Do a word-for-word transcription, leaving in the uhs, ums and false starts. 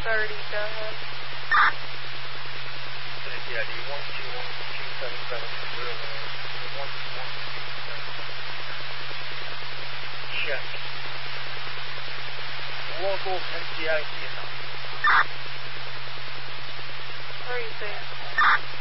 thirty, go ahead. Yeah, D one two one two seven seven from real one. one two one two seven seven. Check. Local N C I C account. Where are you saying?